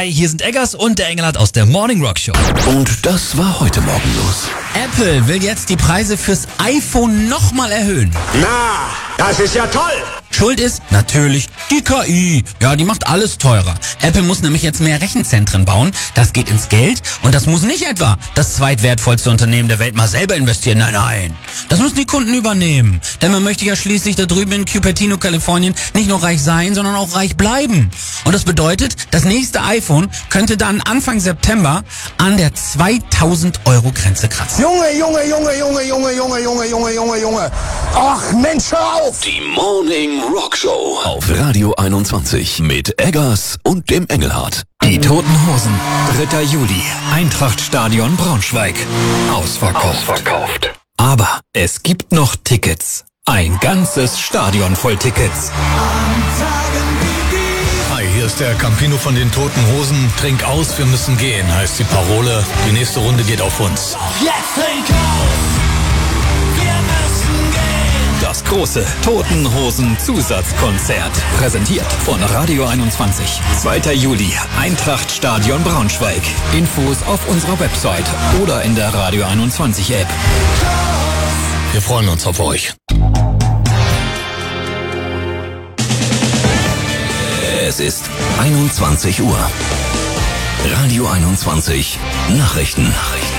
Hi, hier sind Eggers und der Engelhardt aus der Morning Rock Show. Und das war heute Morgen los. Apple will jetzt die Preise fürs iPhone nochmal erhöhen. Na, das ist ja toll! Schuld ist natürlich die KI. Ja, die macht alles teurer. Apple muss nämlich jetzt mehr Rechenzentren bauen. Das geht ins Geld und das muss nicht etwa das zweitwertvollste Unternehmen der Welt mal selber investieren. Nein, nein. Das müssen die Kunden übernehmen. Denn man möchte ja schließlich da drüben in Cupertino, Kalifornien nicht nur reich sein, sondern auch reich bleiben. Und das bedeutet, das nächste iPhone könnte dann Anfang September an der 2000 Euro Grenze kratzen. Junge. Ach, Mensch, hör auf! Die Morning Rock Show auf Radio 21 mit Eggers und dem Engelhardt. Die Toten Hosen, 3. Juli, Eintrachtstadion Braunschweig. Ausverkauft. Aber es gibt noch Tickets. Ein ganzes Stadion voll Tickets. Hi, hier ist der Campino von den Toten Hosen. Trink aus, wir müssen gehen, heißt die Parole. Die nächste Runde geht auf uns. Jetzt trink aus! Wir müssen gehen! Das große Toten Hosen Zusatzkonzert. Präsentiert von Radio 21. 2. Juli, Eintrachtstadion Braunschweig. Infos auf unserer Website oder in der Radio 21 App. Wir freuen uns auf euch. Es ist 21 Uhr. Radio 21 Nachrichten.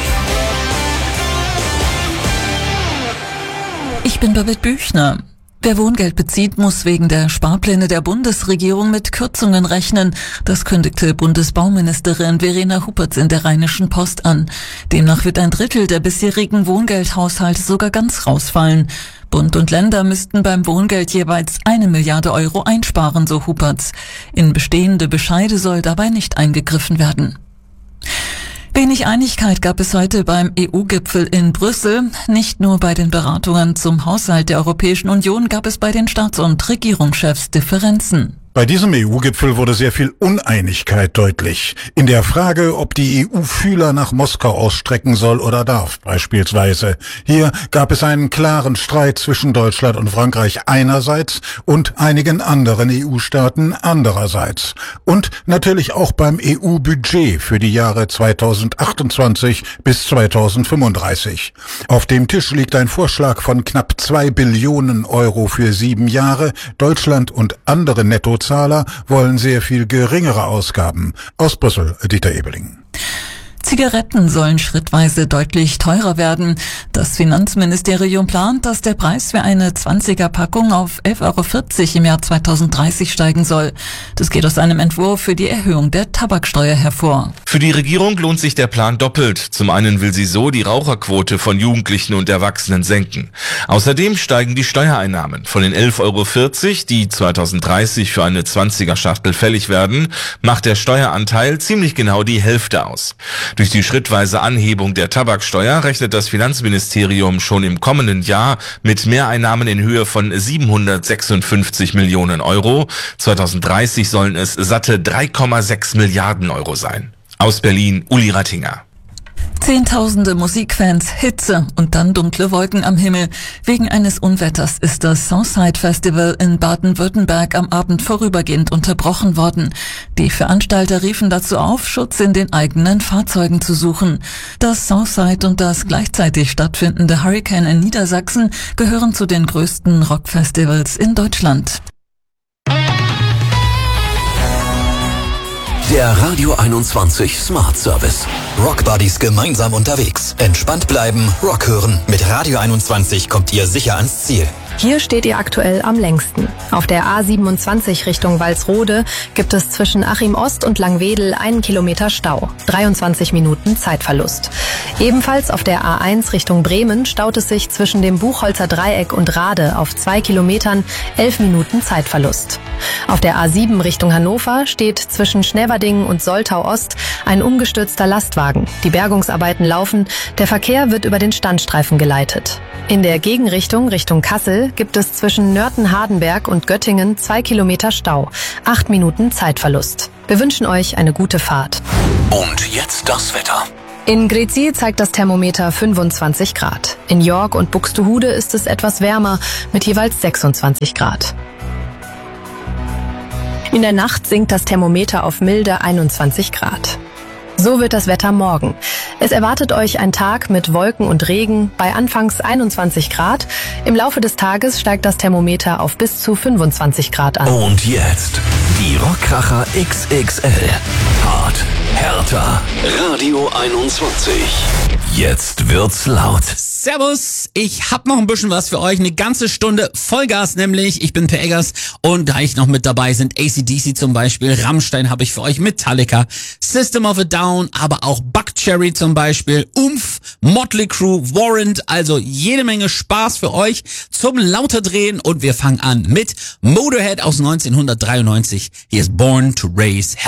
Ich bin Babette Büchner. Wer Wohngeld bezieht, muss wegen der Sparpläne der Bundesregierung mit Kürzungen rechnen. Das kündigte Bundesbauministerin Verena Huppertz in der Rheinischen Post an. Demnach wird ein Drittel der bisherigen Wohngeldhaushalte sogar ganz rausfallen. Bund und Länder müssten beim Wohngeld jeweils 1 Milliarde Euro einsparen, so Huppertz. In bestehende Bescheide soll dabei nicht eingegriffen werden. Wenig Einigkeit gab es heute beim EU-Gipfel in Brüssel. Nicht nur bei den Beratungen zum Haushalt der Europäischen Union gab es bei den Staats- und Regierungschefs Differenzen. Bei diesem EU-Gipfel wurde sehr viel Uneinigkeit deutlich. In der Frage, ob die EU Fühler nach Moskau ausstrecken soll oder darf, beispielsweise. Hier gab es einen klaren Streit zwischen Deutschland und Frankreich einerseits und einigen anderen EU-Staaten andererseits. Und natürlich auch beim EU-Budget für die Jahre 2028 bis 2035. Auf dem Tisch liegt ein Vorschlag von knapp 2 Billionen Euro für 7 Jahre. Deutschland und andere Nettozahler wollen sehr viel geringere Ausgaben. Aus Brüssel, Dieter Ebeling. Zigaretten sollen schrittweise deutlich teurer werden. Das Finanzministerium plant, dass der Preis für eine 20er-Packung auf 11,40 € im Jahr 2030 steigen soll. Das geht aus einem Entwurf für die Erhöhung der Tabaksteuer hervor. Für die Regierung lohnt sich der Plan doppelt. Zum einen will sie so die Raucherquote von Jugendlichen und Erwachsenen senken. Außerdem steigen die Steuereinnahmen. Von den 11,40 €, die 2030 für eine 20er-Schachtel fällig werden, macht der Steueranteil ziemlich genau die Hälfte aus. Durch die schrittweise Anhebung der Tabaksteuer rechnet das Finanzministerium schon im kommenden Jahr mit Mehreinnahmen in Höhe von 756 Millionen Euro. 2030 sollen es satte 3,6 Milliarden Euro sein. Aus Berlin, Uli Rattinger. Zehntausende Musikfans, Hitze und dann dunkle Wolken am Himmel. Wegen eines Unwetters ist das Southside Festival in Baden-Württemberg am Abend vorübergehend unterbrochen worden. Die Veranstalter riefen dazu auf, Schutz in den eigenen Fahrzeugen zu suchen. Das Southside und das gleichzeitig stattfindende Hurricane in Niedersachsen gehören zu den größten Rockfestivals in Deutschland. Der Radio 21 Smart Service. Rock Buddies gemeinsam unterwegs. Entspannt bleiben, Rock hören. Mit Radio 21 kommt ihr sicher ans Ziel. Hier steht ihr aktuell am längsten. Auf der A27 Richtung Walsrode gibt es zwischen Achim Ost und Langwedel 1 Kilometer Stau. 23 Minuten Zeitverlust. Ebenfalls auf der A1 Richtung Bremen staut es sich zwischen dem Buchholzer Dreieck und Rade auf 2 Kilometern 11 Minuten Zeitverlust. Auf der A7 Richtung Hannover steht zwischen Schneverdingen und Soltau Ost ein umgestürzter Lastwagen. Die Bergungsarbeiten laufen, der Verkehr wird über den Standstreifen geleitet. In der Gegenrichtung Richtung Kassel gibt es zwischen Nörten-Hardenberg und Göttingen 2 Kilometer Stau, 8 Minuten Zeitverlust. Wir wünschen euch eine gute Fahrt. Und jetzt das Wetter. In Gretzky zeigt das Thermometer 25 Grad. In York und Buxtehude ist es etwas wärmer mit jeweils 26 Grad. In der Nacht sinkt das Thermometer auf milde 21 Grad. So wird das Wetter morgen. Es erwartet euch ein Tag mit Wolken und Regen bei anfangs 21 Grad. Im Laufe des Tages steigt das Thermometer auf bis zu 25 Grad an. Und jetzt die Rockkracher XXL. Hart, härter. Radio 21. Jetzt wird's laut. Servus, ich hab noch ein bisschen was für euch. Eine ganze Stunde Vollgas nämlich. Ich bin Per Eggers und da ich noch mit dabei sind AC/DC zum Beispiel, Rammstein habe ich für euch, Metallica, System of a Down, aber auch Buckcherry zum Beispiel, Umf, Motley Crue, Warrant, also jede Menge Spaß für euch zum Lauterdrehen und wir fangen an mit Motorhead aus 1993. Hier ist Born to Raise Hell.